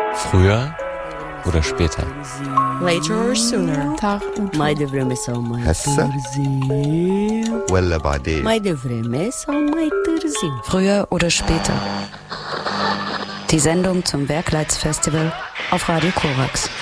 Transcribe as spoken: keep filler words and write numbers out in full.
Früher oder später? Later or sooner. ما يدفر مسا ما هسه ولا بعدين؟ ما يدفر مسا ما يترزي. Früher oder später. Die Sendung zum Werkleitsfestival auf Radio Korax.